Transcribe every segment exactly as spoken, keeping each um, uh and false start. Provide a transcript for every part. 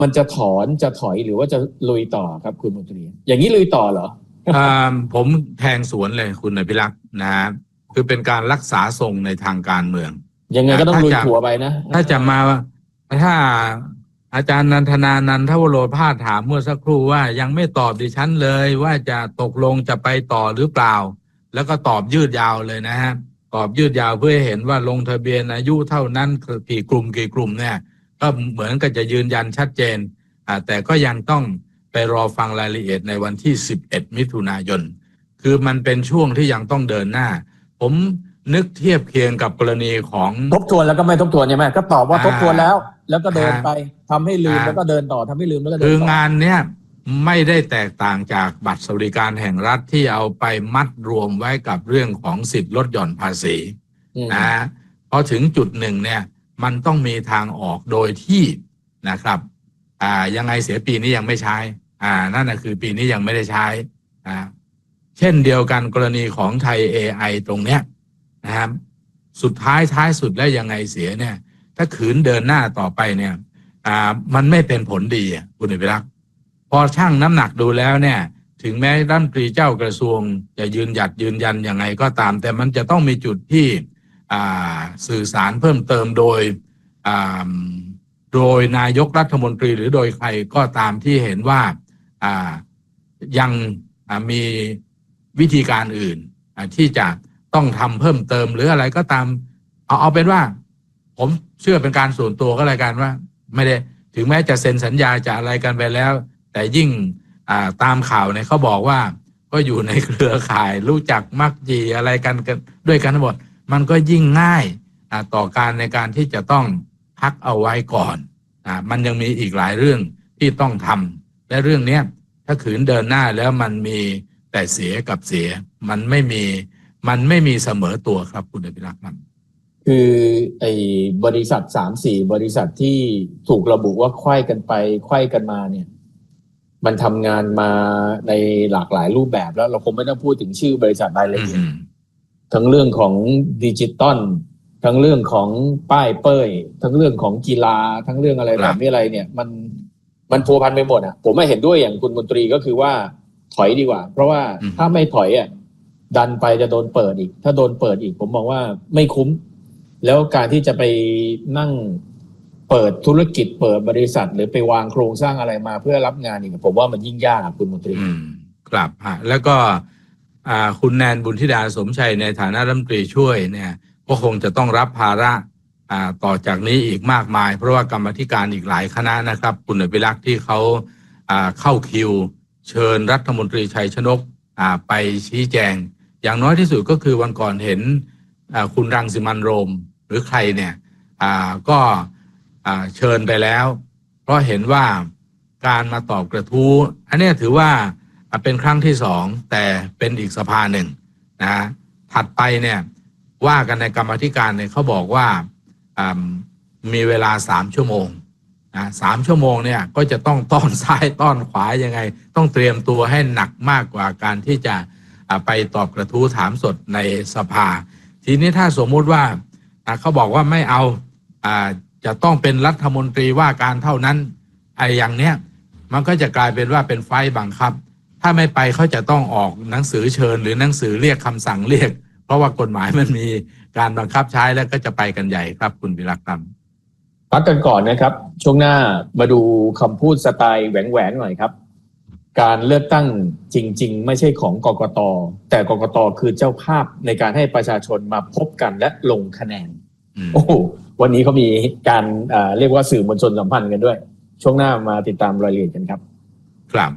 มันจะถอนจะถอยหรือว่าจะลุยต่อครับคุณมนตรีอย่างนี้ลุยต่อเหรออ่าผมแทงสวนเลยคุณอภิรักษ์นะคือเป็นการรักษาทรงในทางการเมืองยังไงก็ต้องลุยถั่วไปนะถ้าจะมาถ้าอาจารย์นันทนานันทวโรภาสถามเมื่อสักครู่ว่ายังไม่ตอบดิฉันเลยว่าจะตกลงจะไปต่อหรือเปล่าแล้วก็ตอบยืดยาวเลยนะฮะตอบยืดยาวเพื่อให้เห็นว่าลงทะเบียนอายุเท่านั้นกี่กลุ่มกี่กลุ่มเนี่ยก็เหมือนกับจะยืนยันชัดเจนอ่าแต่ก็ยังต้องไปรอฟังรายละเอียดในวันที่สิบเอ็ดมิถุนายนคือมันเป็นช่วงที่ยังต้องเดินหน้าผมนึกเทียบเคียงกับกรณีของทบทวนแล้วก็ไม่ทบทวนใช่ไหมก็ตอบว่าทบทวนแล้วแล้วก็เดินไปทำให้ลืมแล้วก็เดินต่อทำให้ลืมแล้วก็เดินต่อคืองานเนี้ยไม่ได้แตกต่างจากบัตรสวัสดิการแห่งรัฐที่เอาไปมัดรวมไว้กับเรื่องของสิทธิลดหย่อนภาษีนะพอถึงจุดหนึ่งเนี่ยมันต้องมีทางออกโดยที่นะครับอ่ายังไงเสียปีนี้ยังไม่ใช้อ่านั่นนะคือปีนี้ยังไม่ได้ใช้อ่าเช่นเดียวกันกรณีของไทย เอ ไอ ตรงเนี้ยนะครับสุดท้ายท้ายสุดแล้วยังไงเสียเนี่ยถ้าขืนเดินหน้าต่อไปเนี่ยอ่ามันไม่เป็นผลดีคุณอภิรักษ์พอชั่งน้ำหนักดูแล้วเนี่ยถึงแม้รัฐมนตรีเจ้ากระทรวงจะยืนหยัดยืนยันยังไงก็ตามแต่มันจะต้องมีจุดที่อ่าสื่อสารเพิ่มเติมโดยอ่าโดยนายกรัฐมนตรีหรือโดยใครก็ตามที่เห็นว่าอ่ายังมีวิธีการอื่นที่จะต้องทำเพิ่มเติมหรืออะไรก็ตามเอาเอาเป็นว่าผมเชื่อเป็นการส่วนตัวก็แล้วกันว่าไม่ได้ถึงแม้จะเซ็นสัญญาจะอะไรกันไปแล้วแต่ยิ่งตามข่าวเนี่ยเขาบอกว่าก็อยู่ในเครือข่ายรู้จักมักจีอะไรกันกันด้วยกันทั้งหมดมันก็ยิ่งง่ายต่อการในการที่จะต้องพักเอาไว้ก่อนมันยังมีอีกหลายเรื่องที่ต้องทำและเรื่องนี้ถ้าขืนเดินหน้าแล้วมันมีแต่เสียกับเสียมันไม่มีมันไม่มีเสมอตัวครับคุณอภิรักษ์มันคือไอ้บริษัท สามสี่ บริษัทที่ถูกระบุว่าไขว้กันไปไขว้กันมาเนี่ยมันทำงานมาในหลากหลายรูปแบบแล้วเราคงไม่ต้องพูดถึงชื่อบริษัทรายละเอียดทั้งเรื่องของดิจิตอลทั้งเรื่องของป้ายเป้ยทั้งเรื่องของกีฬาทั้งเรื่องอะไรแบบนี้อะไรเนี่ยมันมันพัวพันไปหมดอ่ะผมไม่เห็นด้วยอย่างคุณมนตรีก็คือว่าถอยดีกว่าเพราะว่าถ้าไม่ถอยอ่ะดันไปจะโดนเปิดอีกถ้าโดนเปิดอีกผมมองว่าไม่คุ้มแล้วการที่จะไปนั่งเปิดธุรกิจเปิดบริษัทหรือไปวางโครงสร้างอะไรมาเพื่อรับงานอีกผมว่ามันยิ่งยากคุณมนตรีครับฮะแล้วก็คุณแนนบุญธิดาสมชัยในฐานะรัฐมนตรีช่วยเนี่ยก็คงจะต้องรับภาระต่อจากนี้อีกมากมายเพราะว่ากรรมาธิการอีกหลายคณะนะครับคุณอภิรักษ์ที่เขาเข้าคิวเชิญรัฐมนตรีชัยชนกไปชี้แจงอย่างน้อยที่สุดก็คือวันก่อนเห็นคุณรังสิมันต์โรมหรือใครเนี่ยก็เชิญไปแล้วเพราะเห็นว่าการมาตอบกระทู้อันนี้ถือว่าเป็นครั้งที่สองแต่เป็นอีกสภาหนึ่งนะถัดไปเนี่ยว่ากันในกรรมาธิการเนี่ยเขาบอกว่ามีเวลาสามชั่วโมงนะสามชั่วโมงเนี่ยก็จะต้องต้อนซ้ายต้อนขวายังไงต้องเตรียมตัวให้หนักมากกว่าการที่จะไปตอบกระทู้ถามสดในสภาทีนี้ถ้าสมมุติว่าเขาบอกว่าไม่เอาจะต้องเป็นรัฐมนตรีว่าการเท่านั้นไอ้อย่างเนี้ยมันก็จะกลายเป็นว่าเป็นไฟบังคับถ้าไม่ไปเขาจะต้องออกหนังสือเชิญหรือหนังสือเรียกคำสั่งเรียกเพราะว่ากฎหมายมันมีการบังคับใช้แล้วก็จะไปกันใหญ่ครับคุณวิรักษ์ครับพักกันก่อนนะครับช่วงหน้ามาดูคำพูดสไตล์แหวงๆหน่อยครับการเลือกตั้งจริงๆไม่ใช่ของกกต.แต่กกต.คือเจ้าภาพในการให้ประชาชนมาพบกันและลงคะแนนโอ้วันนี้เขามีการเรียกว่าสื่อมวลชนสัมพันธ์กันด้วยช่วงหน้ามาติดตามรายละเอียดกันครับครับ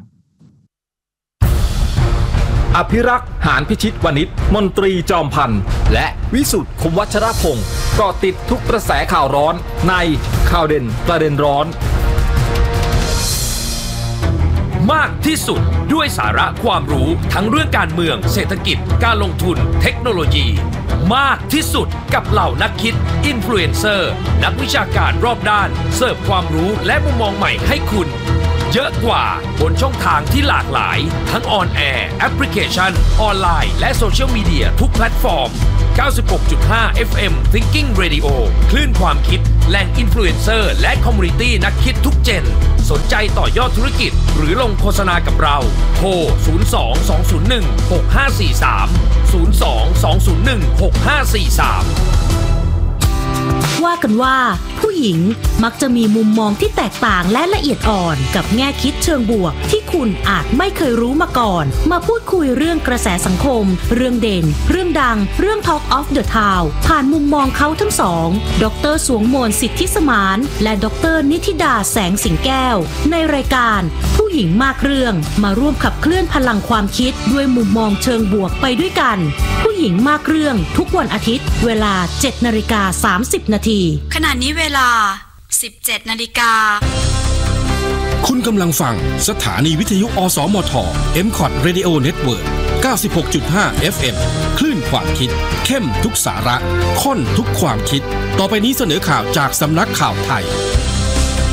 อภิรักษ์หานพิชิตวณิชมนตรีจอมพันธ์และวิสุทธิ์คมวัชรพงศ์เกาะติดทุกกระแสข่าวร้อนในข่าวเด่นประเด็นร้อนมากที่สุดด้วยสาระความรู้ทั้งเรื่องการเมืองเศรษฐกิจการลงทุนเทคโนโลยีมากที่สุดกับเหล่านักคิดอินฟลูเอนเซอร์นักวิชาการรอบด้านเสิร์ฟความรู้และมุมมองใหม่ให้คุณเยอะกว่าบนช่องทางที่หลากหลายทั้งออนแอร์แอปพลิเคชันออนไลน์และโซเชียลมีเดียทุกแพลตฟอร์ม เก้าสิบหกจุดห้า เอฟ เอ็ม Thinking Radio คลื่นความคิดแหล่งอินฟลูเอนเซอร์และคอมมูนิตี้นักคิดทุกเจนสนใจต่อยอดธุรกิจหรือลงโฆษณากับเราโทรศูนย์ สอง สอง ศูนย์ หนึ่ง หก ห้า สี่ สาม ศูนย์ สอง สอง ศูนย์ หนึ่ง หก ห้า สี่ สามว่ากันว่าผู้หญิงมักจะมีมุมมองที่แตกต่างและละเอียดอ่อนกับแง่คิดเชิงบวกที่คุณอาจไม่เคยรู้มาก่อนมาพูดคุยเรื่องกระแสสังคมเรื่องเด่นเรื่องดังเรื่อง Talk of the Town ผ่านมุมมองเขาทั้งสองดร.สวงมนต์สิทธิสมานและดร.นิธิดาแสงสิงแก้วในรายการผู้หญิงมากเรื่องมาร่วมขับเคลื่อนพลังความคิดด้วยมุมมองเชิงบวกไปด้วยกันผู้หญิงมากเรื่องทุกวันอาทิตย์เวลา เจ็ดนาฬิกาสามสิบนาทีขณะนี้เวลา สิบเจ็ดนาฬิกาคุณกำลังฟังสถานีวิทยุอสมท เอ็ม คอท Radio Network เก้าสิบหกจุดห้า เอฟ เอ็ม คลื่นความคิดเข้มทุกสาระข้นทุกความคิดต่อไปนี้เสนอข่าวจากสำนักข่าวไทย